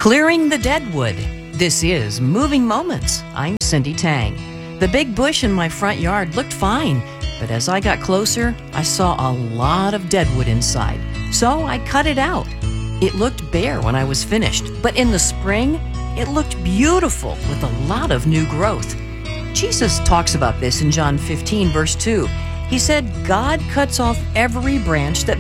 Clearing the Deadwood. This is Moving Moments. I'm Cindy Tang. The big bush in my front yard looked fine, but as I got closer, I saw a lot of deadwood inside. So I cut it out. It looked bare when I was finished, but in the spring, it looked beautiful with a lot of new growth. Jesus talks about this in John 15, verse 2. He said, God cuts off every branch that